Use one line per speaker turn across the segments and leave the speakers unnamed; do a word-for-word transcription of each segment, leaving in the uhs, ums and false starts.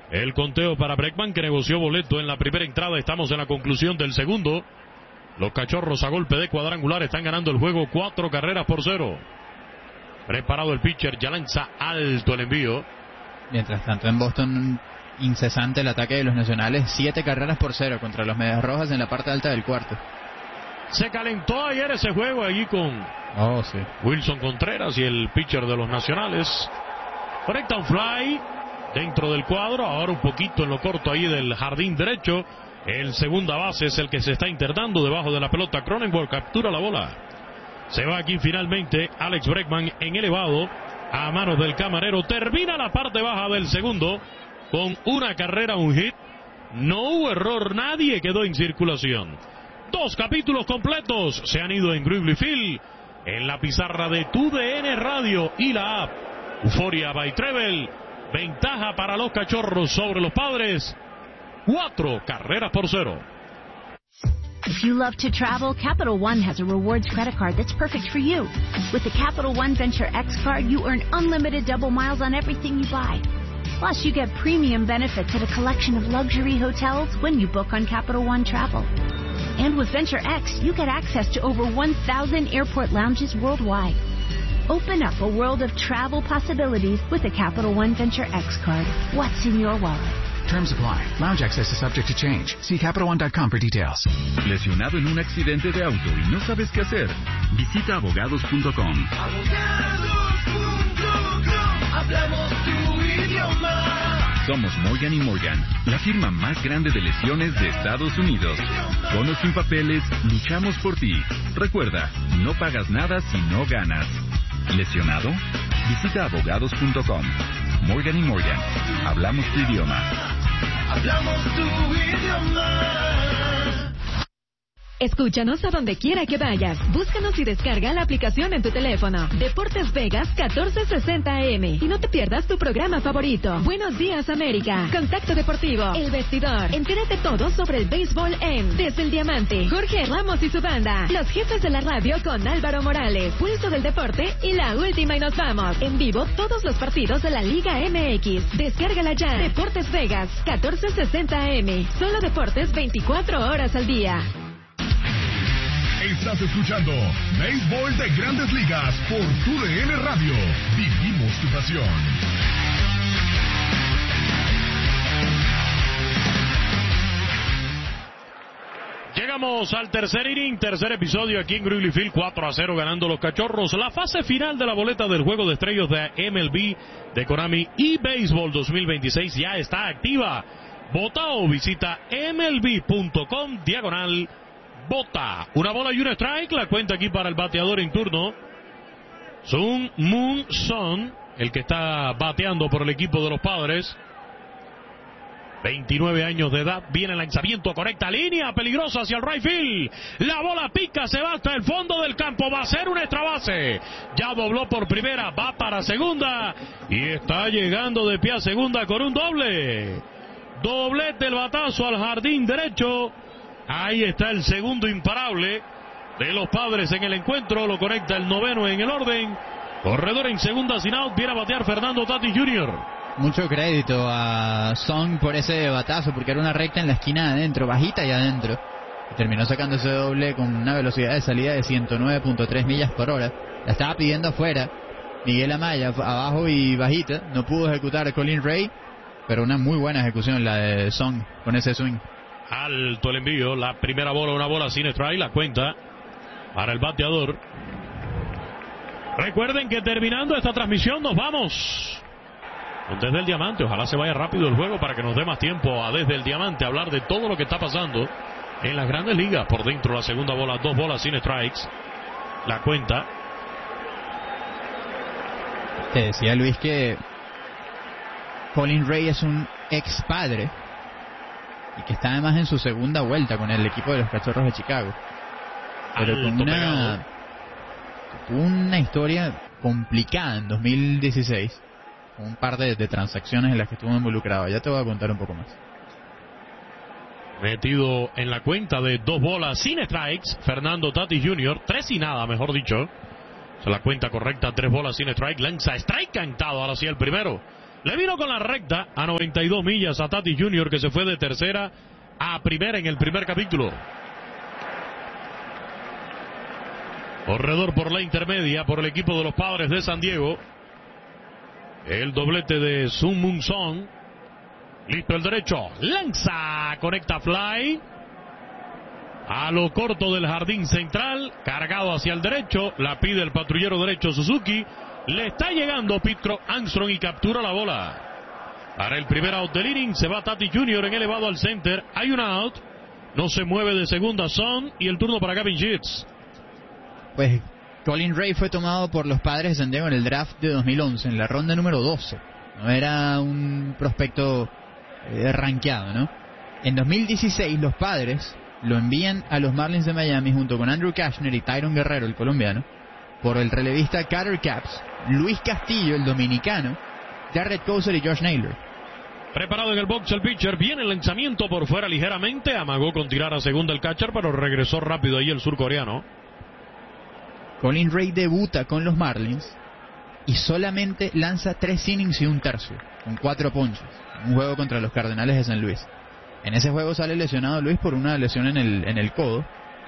El conteo para Bregman, que negoció boleto en la primera entrada. Estamos en la conclusión del segundo. Los Cachorros a golpe de cuadrangular están ganando el juego cuatro carreras por cero. Preparado el pitcher, ya lanza alto el envío.
Mientras tanto en Boston, incesante el ataque de los nacionales, siete carreras por cero contra los Medias Rojas en la parte alta del cuarto.
Se calentó ayer ese juego allí con
oh, sí.
Wilson Contreras y el pitcher de los nacionales. Conecta un fly dentro del cuadro, ahora un poquito en lo corto ahí del jardín derecho. El segunda base es el que se está internando debajo de la pelota. Cronenworth captura la bola. Se va aquí finalmente Alex Bregman en elevado a manos del camarero. Termina la parte baja del segundo con una carrera, un hit. No hubo error, nadie quedó en circulación. Dos capítulos completos se han ido en Wrigley Field, en la pizarra de T U D N Radio y la app Euphoria by Treble. Ventaja para los Cachorros sobre los Padres. Cuatro carreras por cero.
If you love to travel, Capital One has a rewards credit card that's perfect for you. With the Capital One Venture X card, you earn unlimited double miles on everything you buy. Plus, you get premium benefits at a collection of luxury hotels when you book on Capital One Travel. And with Venture X, you get access to over one thousand airport lounges worldwide. Open up a world of travel possibilities with the Capital One Venture X card. What's in your wallet?
Terms apply. Lounge access is subject to change. See Capital One dot com for details.
¿Lesionado en un accidente de auto y no sabes qué hacer? Visita abogados punto com.
abogados punto com. Hablamos tu idioma.
Somos Morgan y Morgan, la firma más grande de lesiones de Estados Unidos. Con o sin papeles, luchamos por ti. Recuerda, no pagas nada si no ganas. ¿Lesionado? Visita abogados punto com. Morgan y Morgan, hablamos tu idioma.
Hablamos tu idioma.
Escúchanos a donde quiera que vayas. Búscanos y descarga la aplicación en tu teléfono. Deportes Vegas catorce sesenta A M. Y no te pierdas tu programa favorito. Buenos días, América. Contacto Deportivo. El Vestidor. Entérate todo sobre el béisbol en Desde el Diamante. Jorge Ramos y su banda. Los jefes de la radio con Álvaro Morales. Pulso del deporte y la última y nos vamos. En vivo todos los partidos de la Liga M X. Descárgala ya. Deportes Vegas catorce sesenta A M. Solo deportes veinticuatro horas al día.
Estás escuchando Béisbol de Grandes Ligas por T U D N Radio. Vivimos tu pasión.
Llegamos al tercer inning, tercer episodio aquí en Wrigley Field, cuatro a cero ganando los Cachorros. La fase final de la boleta del Juego de Estrellas de M L B, de Konami y Béisbol dos mil veintiséis ya está activa. Vota o visita M L B punto com diagonal Vota. Una bola y un strike. La cuenta aquí para el bateador en turno. Sun Moon Son, el que está bateando por el equipo de los Padres. veintinueve años de edad. Viene el lanzamiento. Conecta línea. Peligrosa hacia el right field. La bola pica. Se va hasta el fondo del campo. Va a ser una extra base. Ya dobló por primera. Va para segunda. Y está llegando de pie a segunda con un doble. Doblete el batazo al jardín derecho. Ahí está el segundo imparable de los Padres en el encuentro. Lo conecta el noveno en el orden. Corredor en segunda sin out. Viene a batear Fernando Tatis junior
Mucho crédito a Song por ese batazo, porque era una recta en la esquina adentro, bajita y adentro. Y terminó sacando ese doble con una velocidad de salida de ciento nueve punto tres millas por hora. La estaba pidiendo afuera Miguel Amaya, abajo y bajita. No pudo ejecutar Colin Ray, pero una muy buena ejecución la de Song con ese swing.
Alto el envío, la primera bola, una bola sin strike, la cuenta para el bateador. Recuerden que terminando esta transmisión nos vamos desde el Diamante. Ojalá se vaya rápido el juego para que nos dé más tiempo a Desde el Diamante hablar de todo lo que está pasando en las grandes ligas. Por dentro la segunda bola, dos bolas sin strikes, la cuenta.
Te decía Luis que Colin Ray es un ex padre y que está además en su segunda vuelta con el equipo de los Cachorros de Chicago, pero con una una historia complicada en dos mil dieciséis, con un par de, de transacciones en las que estuvo involucrado. Ya te voy a contar un poco más.
Metido en la cuenta de dos bolas sin strikes, Fernando Tatis junior tres y nada, mejor dicho. Se la cuenta correcta, tres bolas sin strike. Lanza strike cantado, ahora sí el primero. Le vino con la recta a noventa y dos millas a Tatis junior, que se fue de tercera a primera en el primer capítulo. Corredor por la intermedia por el equipo de los Padres de San Diego. El doblete de Sun Moon Song. Listo el derecho. Lanza. Conecta fly. A lo corto del jardín central. Cargado hacia el derecho. La pide el patrullero derecho Suzuki. Le está llegando Pete Crow Armstrong y captura la bola. Para el primer out del inning se va Tatis junior en elevado al center. Hay un out. No se mueve de segunda Son. Y el turno para Gavin Sheets.
Pues Colin Ray fue tomado por los Padres de San Diego en el draft de dos mil once, en la ronda número doce. No era un prospecto eh, rankeado, ¿no? En dos mil dieciséis los Padres lo envían a los Marlins de Miami junto con Andrew Cashner y Tyron Guerrero, el colombiano, por el relevista Carter Capps, Luis Castillo, el dominicano, Jared Kouser y Josh Naylor.
Preparado en el box el pitcher, viene el lanzamiento por fuera ligeramente, amagó con tirar a segunda el catcher, pero regresó rápido ahí el surcoreano.
Colin Ray debuta con los Marlins y solamente lanza tres innings y un tercio, con cuatro ponches, un juego contra los Cardenales de San Luis. En ese juego sale lesionado Luis por una lesión en el, en el codo,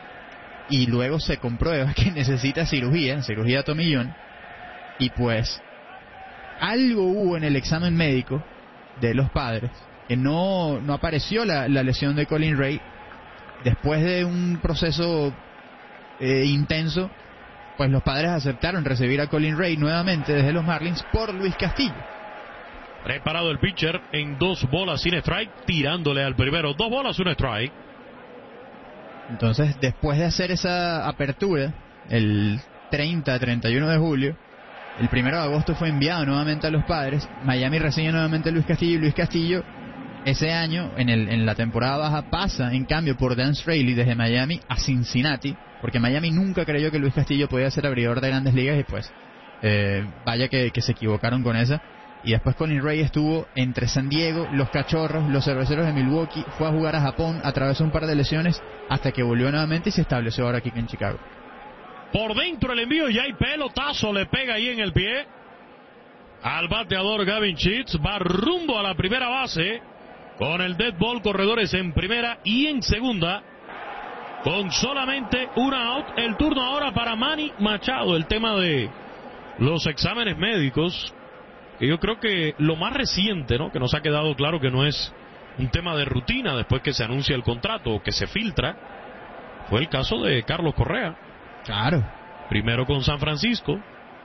y luego se comprueba que necesita cirugía, cirugía de tomillón, y pues algo hubo en el examen médico de los Padres, que no, no apareció la, la lesión de Colin Ray. Después de un proceso eh, intenso, pues los Padres aceptaron recibir a Colin Ray nuevamente desde los Marlins por Luis Castillo.
Preparado el pitcher en dos bolas sin strike, tirándole al primero. Dos bolas, un strike.
Entonces, después de hacer esa apertura, el treinta, treinta y uno de julio, el primero de agosto fue enviado nuevamente a los Padres. Miami recibe nuevamente a Luis Castillo, y Luis Castillo ese año, en, el, en la temporada baja, pasa en cambio por Dan Straley desde Miami a Cincinnati, porque Miami nunca creyó que Luis Castillo podía ser abridor de Grandes Ligas, y pues eh, vaya que, que se equivocaron con esa. Y después Colin Ray estuvo entre San Diego, los Cachorros, los Cerveceros de Milwaukee, fue a jugar a Japón, atravesó un par de lesiones hasta que volvió nuevamente y se estableció ahora aquí en Chicago.
Por dentro el envío, ya hay pelotazo, le pega ahí en el pie al bateador Gavin Sheets. Va rumbo a la primera base con el dead ball, corredores en primera y en segunda, con solamente un out. El turno ahora para Manny Machado. El tema de los exámenes médicos, que yo creo que lo más reciente, ¿no?, que nos ha quedado claro que no es un tema de rutina después que se anuncia el contrato o que se filtra, fue el caso de Carlos Correa.
Claro.
Primero con San Francisco.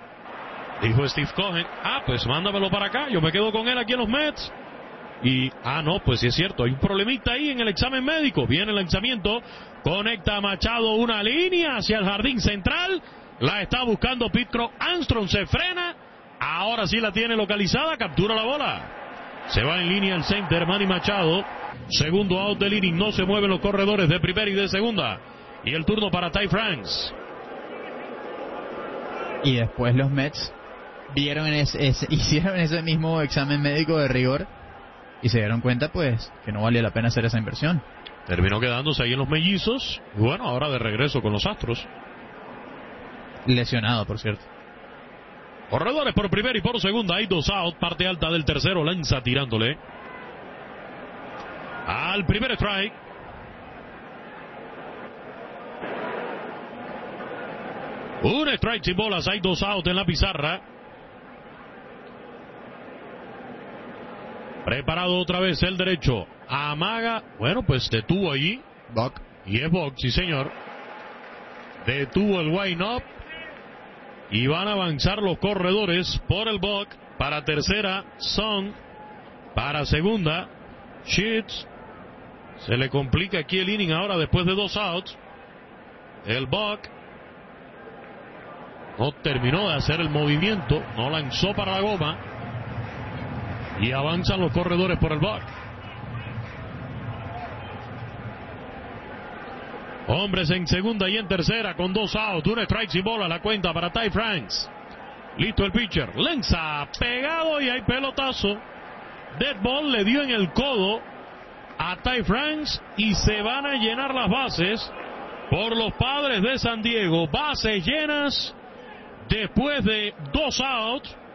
Dijo Steve Cohen, ah, pues mándamelo para acá, yo me quedo con él aquí en los Mets. Y, ah, no, pues sí es cierto, hay un problemita ahí en el examen médico. Viene el lanzamiento, conecta a Machado una línea hacia el jardín central. La está buscando Pete Crow Armstrong, se frena. Ahora sí la tiene localizada, captura la bola. Se va en línea al center Manny Machado. Segundo out del inning, no se mueven los corredores de primera y de segunda. Y el turno para Ty France.
Y después los Mets vieron ese, ese, hicieron ese mismo examen médico de rigor y se dieron cuenta pues que no valía la pena hacer esa inversión.
Terminó quedándose ahí en los Mellizos. Y bueno, ahora de regreso con los Astros.
Lesionado, por cierto.
Corredores por primera y por segunda, hay dos out, parte alta del tercero, lanza tirándole al primer strike. Un strike sin bolas, hay dos out en la pizarra. Preparado otra vez el derecho, amaga, bueno pues detuvo allí.
Buck.
Y es Buck, sí señor. Detuvo el wind up. Y van a avanzar los corredores por el Buck. Para tercera, Son. Para segunda, Sheets. Se le complica aquí el inning ahora después de dos outs. El Buck no terminó de hacer el movimiento. No lanzó para la goma. Y avanzan los corredores por el Buck. Hombres en segunda y en tercera con dos outs, un strike sin bola, la cuenta para Ty France. Listo el pitcher, lanza, pegado y hay pelotazo. Dead ball le dio en el codo a Ty France y se van a llenar las bases por los Padres de San Diego. Bases llenas después de dos outs.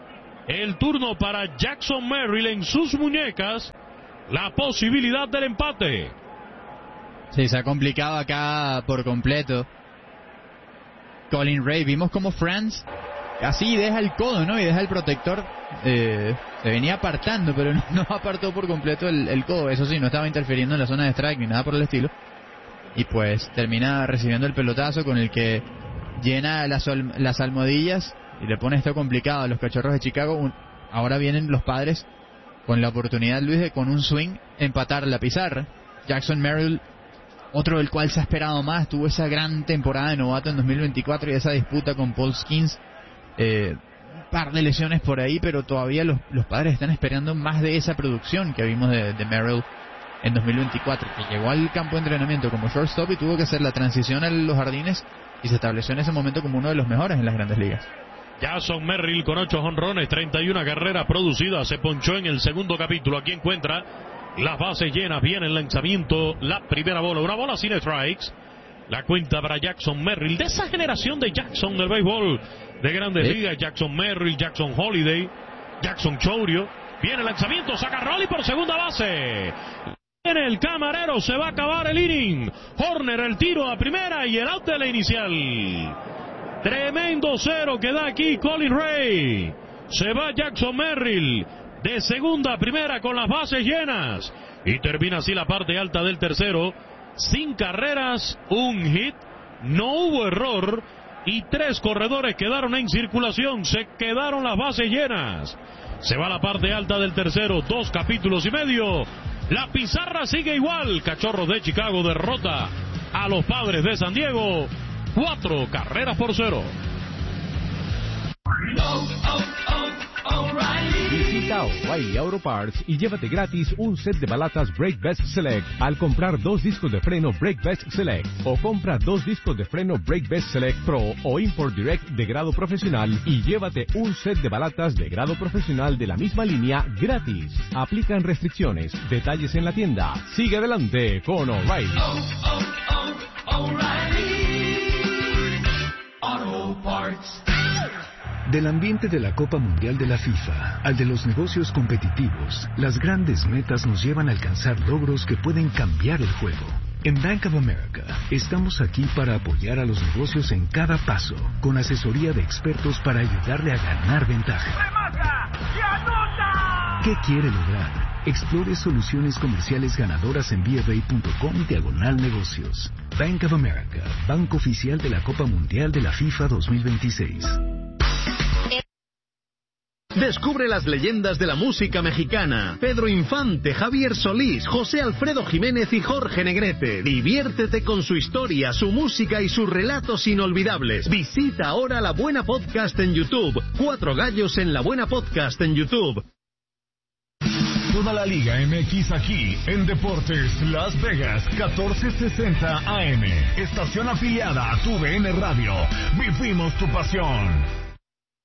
el turno para Jackson Merrill en sus muñecas la posibilidad del empate.
Sí, se ha complicado acá por completo Colin Ray. Vimos como Franz así deja el codo, ¿no? Y deja el protector. Eh, se venía apartando, pero no, no apartó por completo el, el codo. Eso sí, no estaba interfiriendo en la zona de strike ni nada por el estilo. Y pues termina recibiendo el pelotazo con el que llena las, las almohadillas y le pone esto complicado a los Cachorros de Chicago. Un, ahora vienen los Padres con la oportunidad, Luis, de con un swing empatar la pizarra. Jackson Merrill, otro del cual se ha esperado más, tuvo esa gran temporada de novato en dos mil veinticuatro y esa disputa con Paul Skeens. Eh, un par de lesiones por ahí, pero todavía los, los Padres están esperando más de esa producción que vimos de, de Merrill en dos mil veinticuatro, que llegó al campo de entrenamiento como shortstop y tuvo que hacer la transición a los jardines y se estableció en ese momento como uno de los mejores en las Grandes Ligas.
Jackson Merrill con ocho jonrones, treinta y una carreras producidas, se ponchó en el segundo capítulo. Aquí encuentra las bases llenas, viene el lanzamiento, la primera bola, una bola sin strikes. La cuenta para Jackson Merrill, de esa generación de Jackson del béisbol de Grandes ¿Sí? Ligas. Jackson Merrill, Jackson Holiday, Jackson Chourio. Viene el lanzamiento, saca Rolly por segunda base. Viene el camarero, se va a acabar el inning. Horner el tiro a primera y el out de la inicial. Tremendo cero que da aquí Colin Ray. Se va Jackson Merrill de segunda a primera con las bases llenas. Y termina así la parte alta del tercero. Sin carreras, un hit, no hubo error y tres corredores quedaron en circulación. Se quedaron las bases llenas. Se va la parte alta del tercero, dos capítulos y medio. La pizarra sigue igual. Cachorros de Chicago derrota a los Padres de San Diego. Cuatro carreras por cero.
Oh, oh, oh, O'Reilly.
Visita O'Reilly Auto Parts y llévate gratis un set de balatas Brake Best Select al comprar dos discos de freno Brake Best Select, o compra dos discos de freno Brake Best Select Pro o Import Direct de grado profesional y llévate un set de balatas de grado profesional de la misma línea gratis. Aplican restricciones. Detalles en la tienda. Sigue adelante con O'Reilly.
Oh, oh, oh, O'Reilly Auto Parts.
Del ambiente de la Copa Mundial de la FIFA al de los negocios competitivos, las grandes metas nos llevan a alcanzar logros que pueden cambiar el juego. En Bank of America estamos aquí para apoyar a los negocios en cada paso, con asesoría de expertos para ayudarle a ganar ventaja.
¡Remata y anota!
¿Qué quiere lograr? Explore soluciones comerciales ganadoras en bfa.com diagonal negocios. Bank of America, banco oficial de la Copa Mundial de la FIFA dos mil veintiséis.
Descubre las leyendas de la música mexicana. Pedro Infante, Javier Solís, José Alfredo Jiménez y Jorge Negrete. Diviértete con su historia, su música y sus relatos inolvidables. Visita ahora La Buena Podcast en YouTube. Cuatro gallos en La Buena Podcast en YouTube.
Toda la Liga M X aquí en Deportes Las Vegas, catorce sesenta A M. Estación afiliada a tu V N Radio. Vivimos tu pasión.